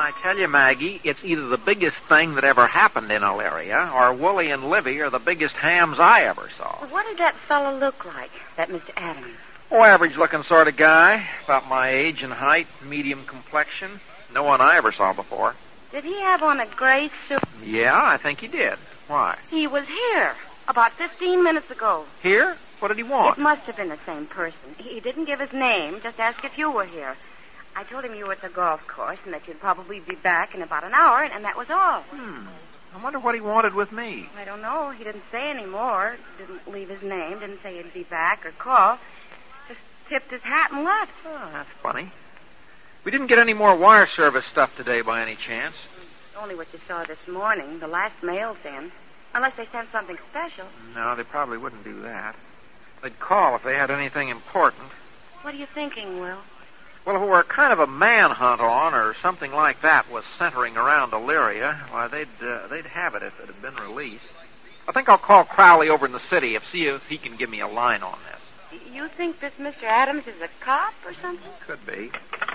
I tell you, Maggie, it's either the biggest thing that ever happened in Elyria, or Wooly and Livy are the biggest hams I ever saw. Well, what did that fellow look like, that Mr. Adams? Oh, average-looking sort of guy. About my age and height, medium complexion. No one I ever saw before. Did he have on a gray suit? Yeah, I think he did. Why? He was here about 15 minutes ago. Here? What did he want? It must have been the same person. He didn't give his name, just asked if you were here. I told him you were at the golf course and that you'd probably be back in about an hour, and that was all. I wonder what he wanted with me. I don't know. He didn't say any more. Didn't leave his name. Didn't say he'd be back or call. Just tipped his hat and left. Oh, that's funny. We didn't get any more wire service stuff today by any chance. Only what you saw this morning. The last mail's in. Unless they sent something special. No, they probably wouldn't do that. They'd call if they had anything important. What are you thinking, Will? Well, if it were kind of a manhunt on or something like that was centering around Elyria, why, they'd have it if it had been released. I think I'll call Crowley over in the city see if he can give me a line on this. You think this Mr. Adams is a cop or something? Could be.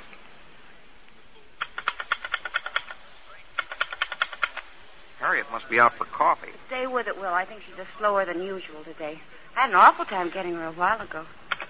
Harriet must be out for coffee. Stay with it, Will. I think she's just slower than usual today. I had an awful time getting her a while ago.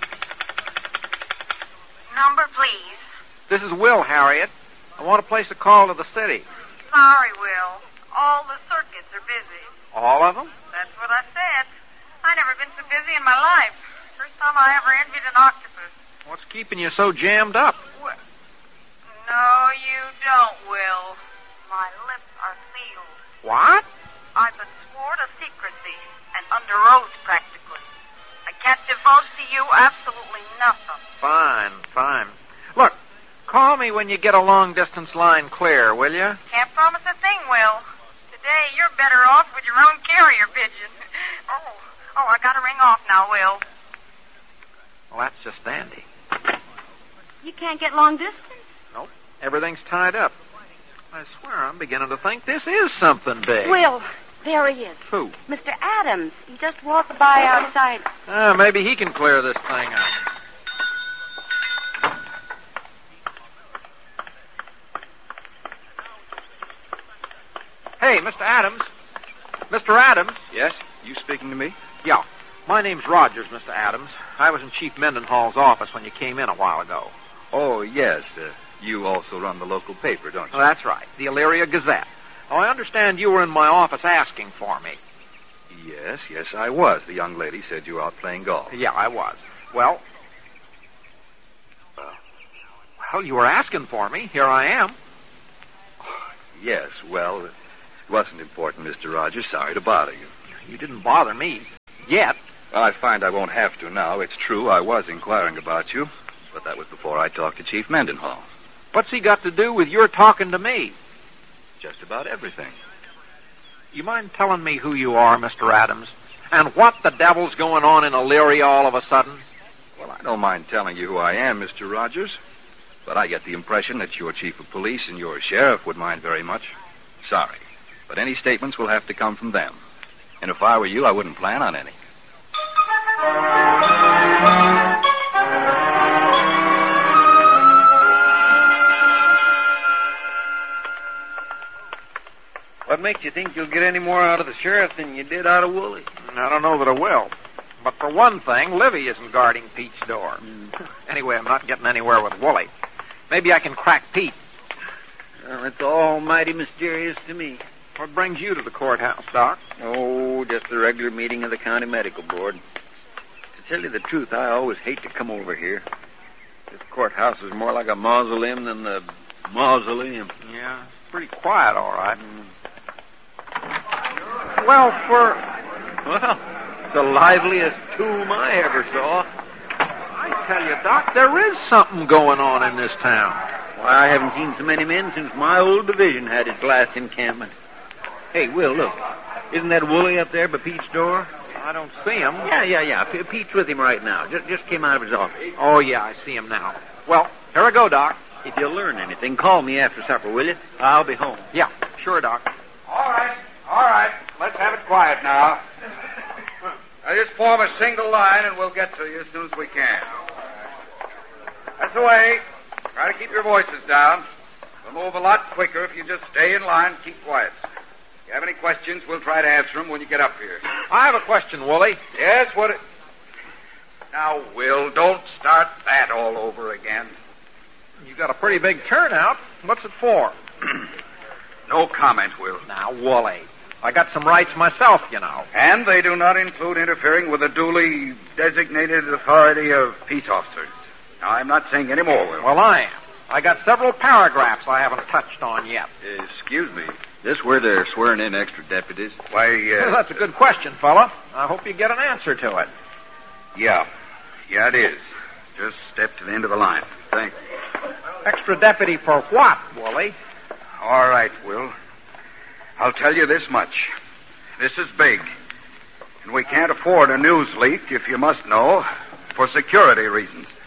Number, please. This is Will, Harriet. I want to place a call to the city. Sorry, Will. All the circuits are busy. All of them? That's what I said. I never been so busy in my life. First time I ever envied an octopus. What's keeping you so jammed up? What? No, you don't, Will. My lips are sealed. What? I've been sworn to secrecy and under oath, practically. I can't divulge to you absolutely nothing. Fine. Look, call me when you get a long-distance line clear, will you? Can't promise a thing, Will. Today, you're better off with your own carrier pigeon. Oh, I gotta ring off now, Will. Well, that's just dandy. You can't get long distance? Nope. Everything's tied up. I swear I'm beginning to think this is something big. Will, there he is. Who? Mr. Adams. He just walked by outside. Maybe he can clear this thing up. Hey, Mr. Adams. Mr. Adams? Yes? You speaking to me? Yeah. My name's Rogers, Mr. Adams. I was in Chief Mendenhall's office when you came in a while ago. Oh, yes. You also run the local paper, don't you? Oh, that's right. The Elyria Gazette. Oh, I understand you were in my office asking for me. Yes, I was. The young lady said you were out playing golf. Yeah, I was. Well, you were asking for me. Here I am. Yes, well, it wasn't important, Mr. Rogers. Sorry to bother you. You didn't bother me. Yet. Well, I find I won't have to now. It's true, I was inquiring about you, but that was before I talked to Chief Mendenhall. What's he got to do with your talking to me? Just about everything. You mind telling me who you are, Mr. Adams? And what the devil's going on in Elyria all of a sudden? Well, I don't mind telling you who I am, Mr. Rogers. But I get the impression that your chief of police and your sheriff would mind very much. Sorry. But any statements will have to come from them. And if I were you, I wouldn't plan on any. What makes you think you'll get any more out of the sheriff than you did out of Wooly? I don't know that I will. But for one thing, Livy isn't guarding Pete's door. Anyway, I'm not getting anywhere with Wooly. Maybe I can crack Pete. Well, it's almighty mysterious to me. What brings you to the courthouse, Doc? Oh, just the regular meeting of the county medical board. To tell you the truth, I always hate to come over here. This courthouse is more like a mausoleum than the mausoleum. Yeah, it's pretty quiet, all right. Well, it's the liveliest tomb I ever saw. I tell you, Doc, there is something going on in this town. Why, I haven't seen so many men since my old division had its last encampment. Hey, Will, look. Isn't that Wooly up there by Pete's door? I don't see him. Yeah. Pete's with him right now. Just came out of his office. Oh, yeah, I see him now. Well, here I go, Doc. If you learn anything, call me after supper, will you? I'll be home. Yeah, sure, Doc. All right. Let's have it quiet now. Now, just form a single line, and we'll get to you as soon as we can. That's the way. Try to keep your voices down. We'll move a lot quicker if you just stay in line and keep quiet. If you have any questions, we'll try to answer them when you get up here. I have a question, Wooly. Yes, what... Now, Will, don't start that all over again. You got a pretty big turnout. What's it for? No comment, Will. Now, Wooly, I got some rights myself, you know. And they do not include interfering with the duly designated authority of peace officers. Now, I'm not saying any more, Will. Well, I am. I got several paragraphs I haven't touched on yet. Excuse me. This where they're swearing in extra deputies? Why, Well, that's a good question, fella. I hope you get an answer to it. Yeah. Yeah, it is. Just step to the end of the line. Thanks. Extra deputy for what, Wooly? All right, Will. I'll tell you this much. This is big. And we can't afford a news leak, if you must know, for security reasons.